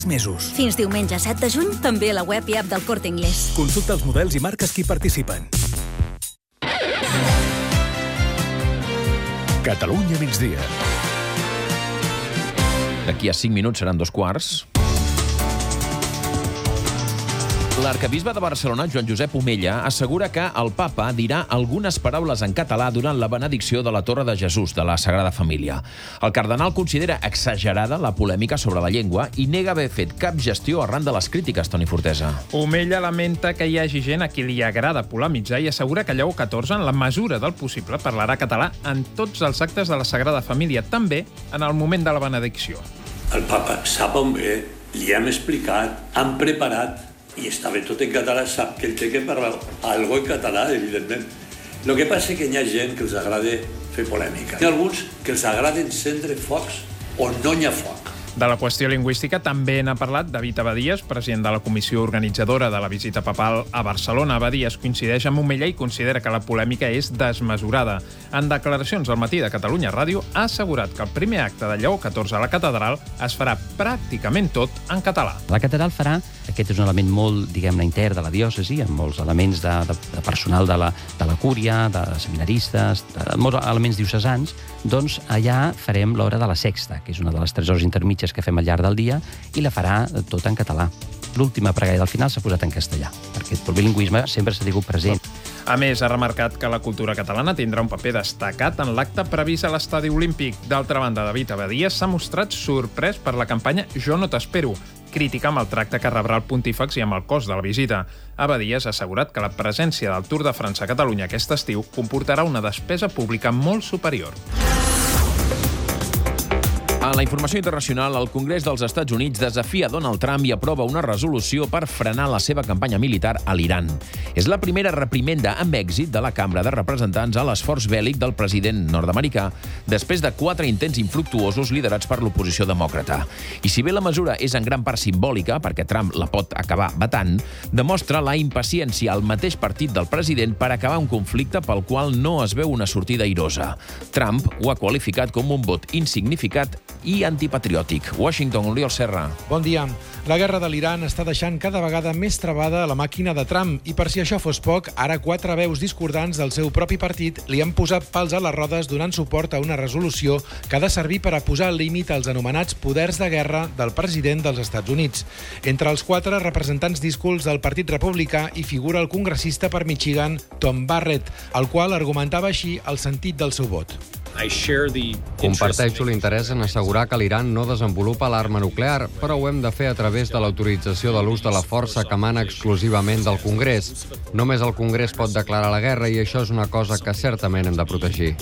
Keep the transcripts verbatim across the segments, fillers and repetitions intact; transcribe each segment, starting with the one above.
mesos. Fins diumenge set de juny, també a la web i app del Corte Inglés. Consulta els models i marques que hi participen. Catalunya migdia. D'aquí a cinc minuts seran dos quarts. L'arcabisbe de Barcelona, Joan Josep Omella, assegura que el papa dirà algunes paraules en català durant la benedicció de la Torre de Jesús de la Sagrada Família. El cardenal considera exagerada la polèmica sobre la llengua i nega haver fet cap gestió arran de les crítiques, Toni Fortesa. Omella lamenta que hi hagi gent a qui li agrada polemitzar i assegura que Lleó catorze, en la mesura del possible, parlarà català en tots els actes de la Sagrada Família, també en el moment de la benedicció. El papa sap on ve, li hem explicat, han preparat, i està bé tot en català, sap que ell té que parlar algo en català, evidentment. El que passa és que hi ha gent que els agrada fer polèmica. Hi ha alguns que els agrada encendre focs on no hi ha foc. De la qüestió lingüística també n'ha parlat David Abadías, president de la comissió organitzadora de la visita papal a Barcelona. Abadías coincideix amb Omella i considera que la polèmica és desmesurada. En declaracions al Matí de Catalunya Ràdio ha assegurat que el primer acte de Lleó catorze a la catedral es farà pràcticament tot en català. La catedral farà, aquest és un element molt, diguem-ne, intern de la diòcesi, amb molts elements de, de, de personal de la, de la cúria, de seminaristes, de molts elements diocesans, doncs allà farem l'hora de la sexta, que és una de les tres hores intermitges que fem al llarg del dia, i la farà tot en català. L'última pregària del final s'ha posat en castellà, perquè el bilingüisme sempre s'ha tingut present. A més, ha remarcat que la cultura catalana tindrà un paper destacat en l'acte previst a l'Estadi Olímpic. D'altra banda, David Abadías s'ha mostrat sorprès per la campanya Jo no t'espero, crítica amb el tracte que rebrà el pontífex i amb el cost de la visita. Abadías ha assegurat que la presència del Tour de França a Catalunya aquest estiu comportarà una despesa pública molt superior. A la informació internacional, el Congrés dels Estats Units desafia Donald Trump i aprova una resolució per frenar la seva campanya militar a l'Iran. És la primera reprimenda amb èxit de la Cambra de Representants a l'esforç bèl·lic del president nord-americà després de quatre intents infructuosos liderats per l'oposició demòcrata. I si bé la mesura és en gran part simbòlica, perquè Trump la pot acabar vetant, demostra la impaciència al mateix partit del president per acabar un conflicte pel qual no es veu una sortida airosa. Trump ho ha qualificat com un vot insignificat i antipatriòtic. Washington, Oriol Serra. Bon dia. La guerra de l'Iran està deixant cada vegada més travada la màquina de Trump i per si això fos poc, ara quatre veus discordants del seu propi partit li han posat pals a les rodes donant suport a una resolució que ha de servir per a posar límit als anomenats poders de guerra del president dels Estats Units. Entre els quatre representants díscols del Partit Republicà hi figura el congressista per Michigan, Tom Barrett, el qual argumentava així el sentit del seu vot. Comparteixo l'interès en assegurar que l'Iran no desenvolupa l'arma nuclear, però ho hem de fer a través de l'autorització de l'ús de la força que emana exclusivament del Congrés. Només el Congrés pot declarar la guerra i això és una cosa que certament hem de protegir.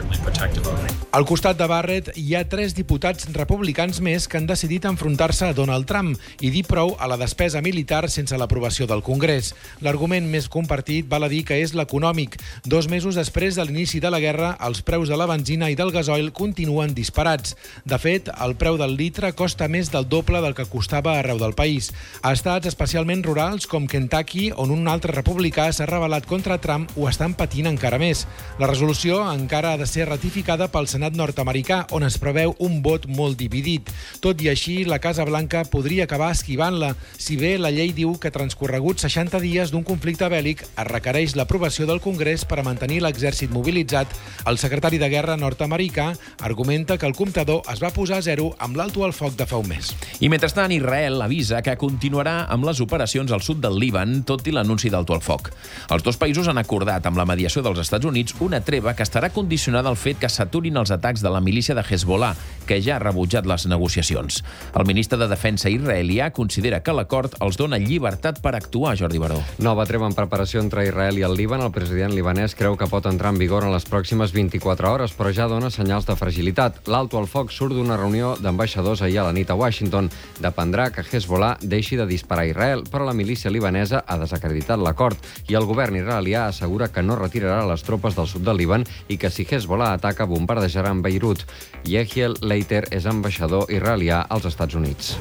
Al costat de Barrett hi ha tres diputats republicans més que han decidit enfrontar-se a Donald Trump i dir prou a la despesa militar sense l'aprovació del Congrés. L'argument més compartit val a dir que és l'econòmic. Dos mesos després de l'inici de la guerra, els preus de la benzina i del gasoil continuen disparats. De fet, el preu del litre costa més del doble del que costava arreu del país. A estats especialment rurals com Kentucky, on un altre republicà s'ha rebel·lat contra Trump, ho estan patint encara més. La resolució encara ha de ser ratificada pel Senat nord-americà, on es preveu un vot molt dividit. Tot i així, la Casa Blanca podria acabar esquivant-la, si bé la llei diu que transcorreguts seixanta dies d'un conflicte bèl·lic es requereix l'aprovació del Congrés per a mantenir l'exèrcit mobilitzat. El secretari de Guerra nord-americà argumenta que el comptador es va posar a zero amb l'alto al foc de fa un mes. I mentrestant, Israel avisa que continuarà amb les operacions al sud del Líban, tot i l'anunci d'alto al foc. Els dos països han acordat amb la mediació dels Estats Units una treva que estarà condicionada al fet que s'aturin els atacs de la milícia de Hezbollah, que ja ha rebutjat les negociacions. El ministre de Defensa israelià considera que l'acord els dona llibertat per actuar, Jordi Baró. Nova treva en preparació entre Israel i el Líban. El president libanès creu que pot entrar en vigor en les pròximes vint-i-quatre hores, però ja dona senyals de fragilitat. L'alto al foc surt d'una reunió d'ambaixadors ahir a la nit a Washington. Dependrà que Hezbollah deixi de disparar a Israel, però la milícia libanesa ha desacreditat l'acord i el govern israelià assegura que no retirarà les tropes del sud del Líban i que si Hezbollah ataca bombardejarà en Beirut. Yehiel Leiter és ambaixador israelià als Estats Units.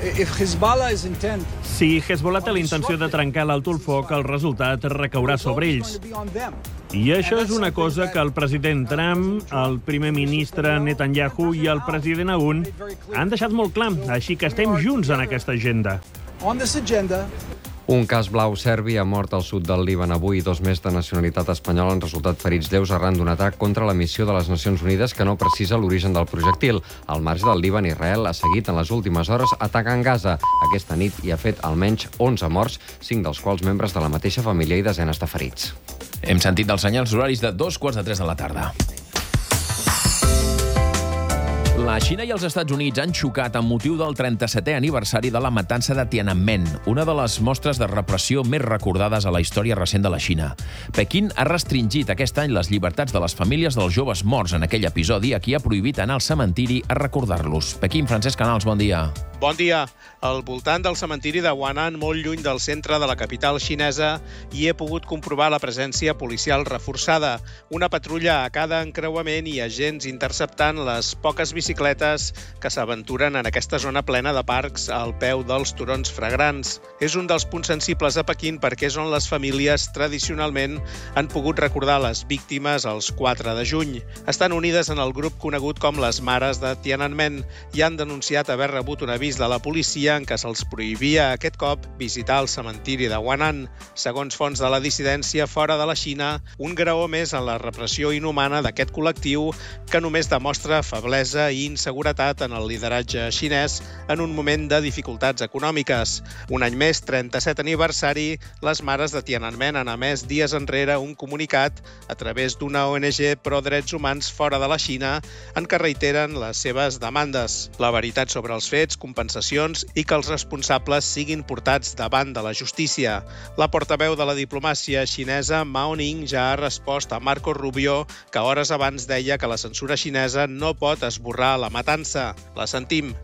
Si Hezbollah té la intenció de trencar l'alto al foc, el resultat recaurà sobre ells. I això és una cosa que el president Trump, el primer ministre Netanyahu i el president Aoun han deixat molt clar, així que estem junts en aquesta agenda. Un cas blau serbi ha mort al sud del Líban avui. Dos més de nacionalitat espanyola han resultat ferits lleus arran d'un atac contra la missió de les Nacions Unides que no precisa l'origen del projectil. Al marge del Líban, Israel ha seguit en les últimes hores atacant Gaza. Aquesta nit hi ha fet almenys onze morts, cinc dels quals membres de la mateixa família i desenes de ferits. Hem sentit dels senyals horaris de dos quarts de tres de la tarda. La Xina i els Estats Units han xocat amb motiu del trenta-setè aniversari de la matança de Tiananmen, una de les mostres de repressió més recordades a la història recent de la Xina. Pequín ha restringit aquest any les llibertats de les famílies dels joves morts en aquell episodi, a qui ha prohibit anar al cementiri a recordar-los. Pequín, Francesc Canals, bon dia. Bon dia. Al voltant del cementiri de Wan'an, molt lluny del centre de la capital xinesa, hi he pogut comprovar la presència policial reforçada. Una patrulla a cada encreuament i agents interceptant les poques bicicletes que s'aventuren en aquesta zona plena de parcs al peu dels turons fragrants. És un dels punts sensibles a Pequín perquè és on les famílies tradicionalment han pogut recordar les víctimes els quatre de juny. Estan unides en el grup conegut com les Mares de Tiananmen i han denunciat haver rebut un avís de la policia en què se'ls prohibia aquest cop visitar el cementiri de Wan'an. Segons fonts de la dissidència fora de la Xina, un graó més en la repressió inhumana d'aquest col·lectiu que només demostra feblesa i inseguretat en el lideratge xinès en un moment de dificultats econòmiques. Un any més, trenta-set aniversari, les Mares de Tiananmen han emès dies enrere un comunicat a través d'una O N G pro drets humans fora de la Xina en què reiteren les seves demandes. La veritat sobre els fets, compensacions i que els responsables siguin portats davant de la justícia. La portaveu de la diplomàcia xinesa, Mao Ning, ja ha respost a Marco Rubio, que hores abans deia que la censura xinesa no pot esborrar la matança. La sentim.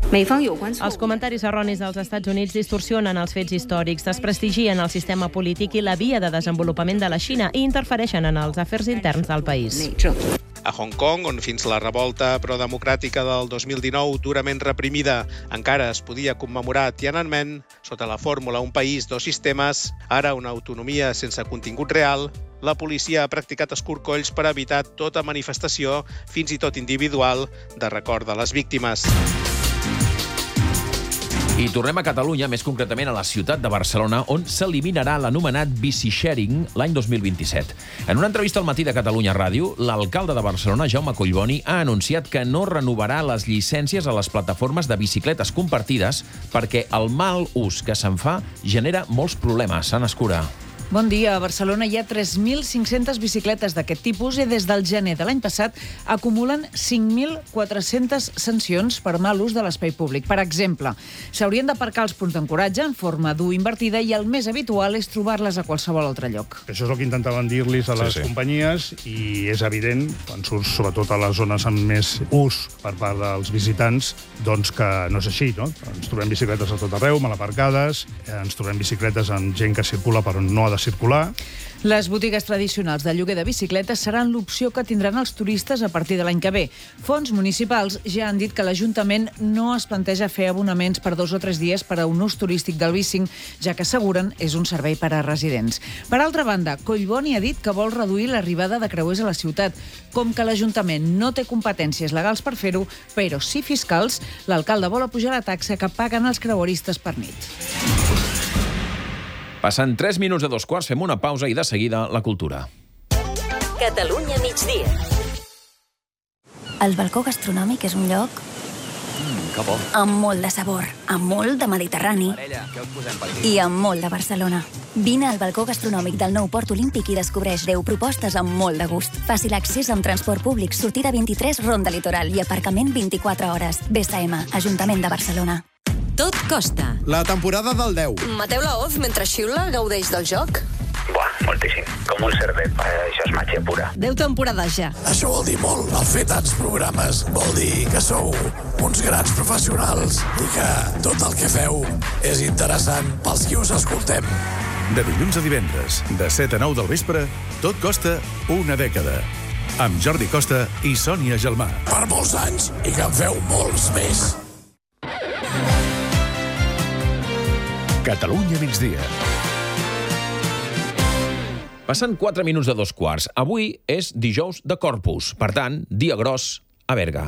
Els comentaris erronis dels Estats Units distorsionen els fets històrics, desprestigien el sistema polític i la via de desenvolupament de la Xina i interfereixen en els afers interns del país. A Hong Kong, on fins la revolta prodemocràtica del dos mil dinou, durament reprimida, encara es podia commemorar Tiananmen, sota la fórmula un país, dos sistemes, ara una autonomia sense contingut real, la policia ha practicat escorcolls per evitar tota manifestació, fins i tot individual, de record de les víctimes. I tornem a Catalunya, més concretament a la ciutat de Barcelona, on s'eliminarà l'anomenat bici-sharing l'any dos mil vint-i-set. En una entrevista al Matí de Catalunya Ràdio, l'alcalde de Barcelona, Jaume Collboni, ha anunciat que no renovarà les llicències a les plataformes de bicicletes compartides perquè el mal ús que se'n fa genera molts problemes. Sana Escura. Bon dia. A Barcelona hi ha tres mil cinc-centes bicicletes d'aquest tipus i des del gener de l'any passat acumulen cinc mil quatre-centes sancions per mal ús de l'espai públic. Per exemple, s'haurien d'aparcar els punts d'ancoratge en forma d'U invertida i el més habitual és trobar-les a qualsevol altre lloc. Això és el que intentaven dir-los a les sí, sí. companyies i és evident, quan surts sobretot a les zones amb més ús per part dels visitants, doncs que no és així, no? Ens trobem bicicletes a tot arreu, mal aparcades, ens trobem bicicletes amb gent que circula per on no ha de circular. Les botigues tradicionals de lloguer de bicicletes seran l'opció que tindran els turistes a partir de l'any que ve. Fons municipals ja han dit que l'Ajuntament no es planteja fer abonaments per dos o tres dies per a un ús turístic del bicing, ja que asseguren és un servei per a residents. Per altra banda, Collboni ha dit que vol reduir l'arribada de creuers a la ciutat. Com que l'Ajuntament no té competències legals per fer-ho, però sí fiscals, l'alcalde vol apujar la taxa que paguen els creueristes per nit. Passant tres minuts de dos quarts, fem una pausa i de seguida la cultura. Catalunya migdia. El balcó gastronòmic és un lloc Mm, que bo. amb molt de sabor, amb molt de Mediterrani Parella, què us posem per aquí? i amb molt de Barcelona. Vine al balcó gastronòmic del nou Port Olímpic i descobreix deu propostes amb molt de gust. Fàcil accés amb transport públic, sortida vint-i-tres, Ronda Litoral i aparcament vint-i-quatre hores. B S M, Ajuntament de Barcelona. Tot costa. La temporada del deu. Mateu Laoz, mentre xiula, gaudeix del joc? Buah, moltíssim. Com un cerdet. Això és màgia pura. Deu temporades ja. Això vol dir molt. El fer tants programes vol dir que sou uns grans professionals i que tot el que feu és interessant pels qui us escoltem. De dilluns a divendres, de set a nou del vespre, tot costa una dècada. Amb Jordi Costa i Sònia Gelmà. Per molts anys i que en feu molts més. Catalunya migdia. Passen quatre minuts de dos quarts. Avui és dijous de Corpus. Per tant, dia gros a Berga.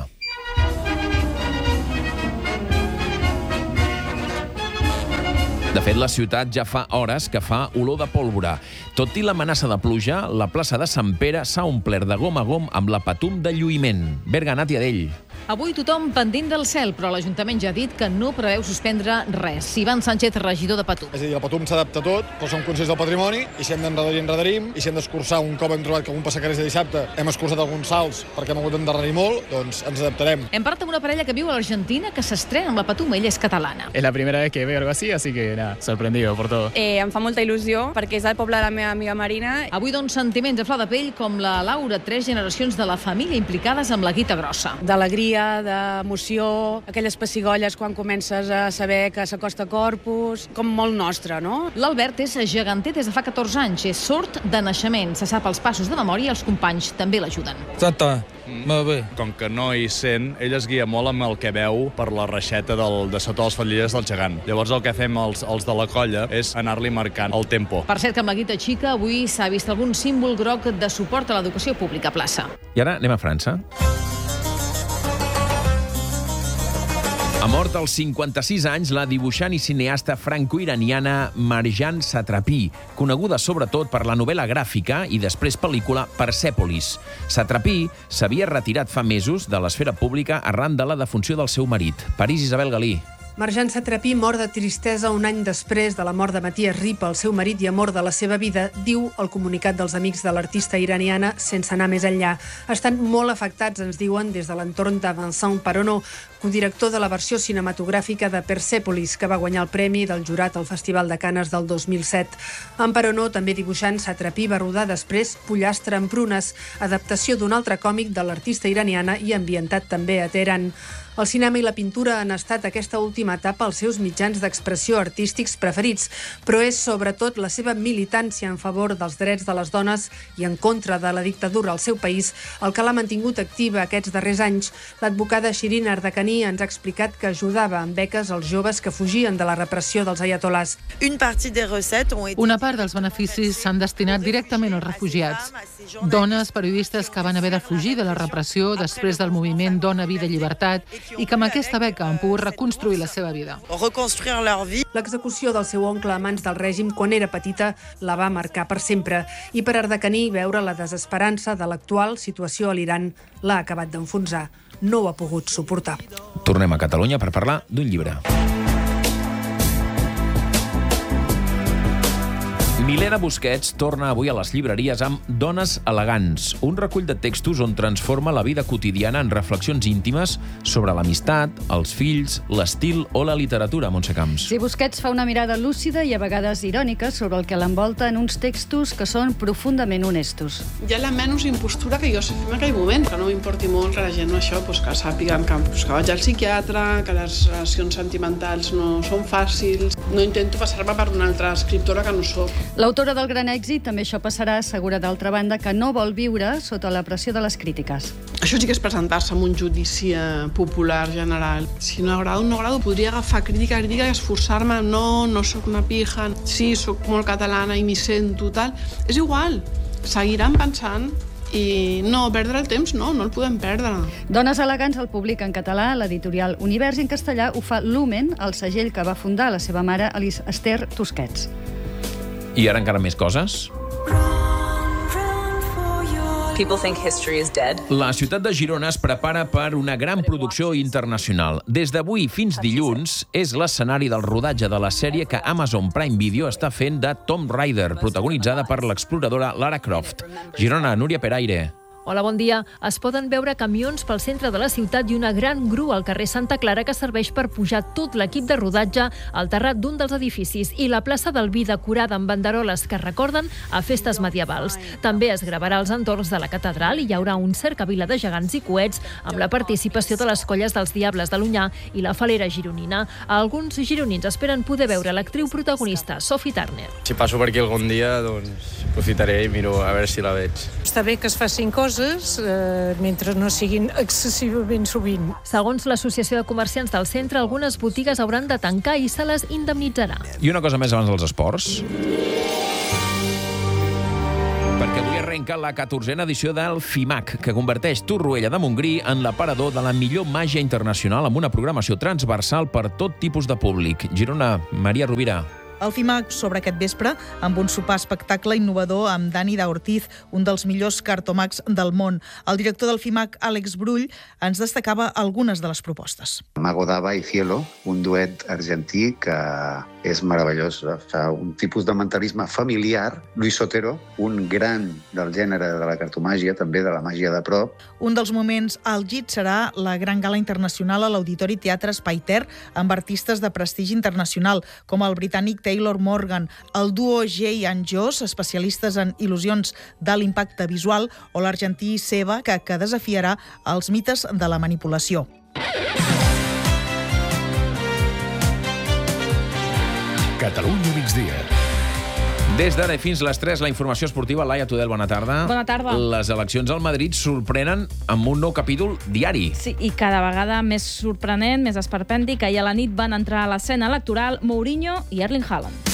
De fet, la ciutat ja fa hores que fa olor de pólvora. Tot i l'amenaça de pluja, la plaça de Sant Pere s'ha omplert de gom a gom amb la patum de lluïment. Berga, Nàtia Dell. Avui tothom pendent del cel, però l'Ajuntament ja ha dit que no preveu suspendre res. Ivan Sánchez, regidor de Patum. És a dir, el Patum s'adapta a tot, però som conscients del patrimoni, i si hem d'endarrerir, endarrerim, i si hem d'escurçar, un cop hem trobat que algun passacarers de dissabte hem escurçat alguns salts perquè hem hagut d'endarrerir molt, doncs ens adaptarem. Hem parlat amb una parella que viu a l'Argentina que s'estrena amb la Patum, ella és catalana. Es la primera vez que veo algo así, así que nada, sorprendido por todo. Eh, em fa molta il·lusió perquè és el poble de la meva amiga Marina. Avui doncs sentiments a flor de pell com la Laura, tres generacions de la família implicades amb la guita grossa. D'alegria, d'emoció, aquelles pessigolles quan comences a saber que s'acosta Corpus, com molt nostre, no? L'Albert és geganter des de fa catorze anys, és sord de naixement, se sap els passos de memòria i els companys també l'ajuden. Tata, molt bé. Com que no hi sent, ell es guia molt amb el que veu per la reixeta del, de sota les faldilles del gegant. Llavors el que fem els, els de la colla és anar-li marcant el tempo. Per cert que amb la guita xica avui s'ha vist algun símbol groc de suport a l'educació pública a plaça. I ara anem a França. Ha mort als cinquanta-sis anys la dibuixant i cineasta franco-iraniana Marjan Satrapi, coneguda sobretot per la novel·la gràfica i després pel·lícula Persèpolis. Satrapi s'havia retirat fa mesos de l'esfera pública arran de la defunció del seu marit. París, Isabel Galí. Marjan Satrapi mor de tristesa un any després de la mort de Matías Ripa, el seu marit i amor de la seva vida, diu el comunicat dels amics de l'artista iraniana sense anar més enllà. Estan molt afectats, ens diuen, des de l'entorn de Vincent Paronneau, codirector de la versió cinematogràfica de Persèpolis, que va guanyar el premi del jurat al Festival de Canes del dos mil set. En Paronneau, també dibuixant, Satrapi va rodar després Pollastre amb prunes, adaptació d'un altre còmic de l'artista iraniana i ambientat també a Teheran. El cinema i la pintura han estat aquesta última etapa els seus mitjans d'expressió artístics preferits, però és sobretot la seva militància en favor dels drets de les dones i en contra de la dictadura al seu país el que l'ha mantingut activa aquests darrers anys. L'advocada Shirin Ardakani ens ha explicat que ajudava amb beques als joves que fugien de la repressió dels ayatolars. Una part dels beneficis s'han destinat directament als refugiats. Dones, periodistes que van haver de fugir de la repressió després del moviment Dona, Vida i Llibertat i que amb aquesta beca han pogut reconstruir la seva vida. L'execució del seu oncle a mans del règim quan era petita la va marcar per sempre i per Ardakani veure la desesperança de l'actual situació a l'Iran l'ha acabat d'enfonsar. No ho ha pogut suportar. Tornem a Catalunya per parlar d'un llibre. Milena Busquets torna avui a les llibreries amb Dones elegants, un recull de textos on transforma la vida quotidiana en reflexions íntimes sobre l'amistat, els fills, l'estil o la literatura, Montse Camps. Sí, Busquets fa una mirada lúcida i a vegades irònica sobre el que l'envolta en uns textos que són profundament honestos. Hi ha la menys impostura que jo sé fer en aquell moment, que no m'importi molt que la gent això, doncs, que sàpiguen que, doncs, que vaig al psiquiatre, que les relacions sentimentals no són fàcils. No intento passar-me per una altra escriptora que no soc. L'autora del gran èxit també això passarà, assegura d'altra banda que no vol viure sota la pressió de les crítiques. Això sí que és presentar-se en un judici popular general. Si no agrado, no agrado, podria agafar crítica, crítica i esforçar-me. No, no sóc una pija, sí, sóc molt catalana i m'hi sento, tal. És igual, seguiran pensant i no perdre el temps, no, no el podem perdre. Dones elegants el publica en català l'editorial Univers i en castellà ho fa Lumen, el segell que va fundar la seva mare, Alice Esther Tusquets. I ara encara més coses. People think history is dead. La ciutat de Girona es prepara per una gran producció internacional. Des d'avui fins dilluns és l'escenari del rodatge de la sèrie que Amazon Prime Video està fent de Tomb Raider, protagonitzada per l'exploradora Lara Croft. Girona, Núria Peraire. Hola, bon dia. Es poden veure camions pel centre de la ciutat i una gran grua al carrer Santa Clara que serveix per pujar tot l'equip de rodatge al terrat d'un dels edificis i la plaça del Vi decorada amb banderoles que recorden a festes medievals. També es gravarà als entorns de la catedral i hi haurà un cercavila de gegants i coets amb la participació de les colles dels Diables de l'Onyar i la Falera gironina. Alguns gironins esperen poder veure l'actriu protagonista, Sophie Turner. Si passo per aquí algun dia, doncs aprofitaré i miro a veure si la veig. Està bé que es facin coses eh, mentre no siguin excessivament sovint. Segons l'Associació de Comerciants del Centre, algunes botigues hauran de tancar i se les indemnitzarà. I una cosa més abans dels esports. arrenca la catorzena edició del FIMAC, que converteix Torroella de Montgrí en l'aparador de la millor màgia internacional amb una programació transversal per tot tipus de públic. Girona, Maria Rovira. El FIMAC sobre aquest vespre amb un sopar espectacle innovador amb Dani D'Ortiz, un dels millors cartomags del món. El director del FIMAC, Àlex Brull, ens destacava algunes de les propostes. Mago d'Ava i Cielo, un duet argentí que és meravellós. Fa un tipus de mentalisme familiar. Luis Sotero, un gran del gènere de la cartomàgia, també de la màgia de prop. Un dels moments àlgids serà la gran gala internacional a l'Auditori Teatre Espai Ter amb artistes de prestigi internacional, com el britànic Taylor Morgan, el duo Jay and Joss, especialistes en il·lusions de l'impacte visual, o l'argentí Seba, que, que desafiarà els mites de la manipulació. Catalunya migdia. Des d'ara fins les tres, la informació esportiva. Laia Tudel, bona tarda. Bona tarda. Les eleccions al Madrid sorprenen amb un nou capítol diari. Sí, i cada vegada més sorprenent, més esperpèntic. Ahir a la nit van entrar a l'escena electoral Mourinho i Erling Haaland.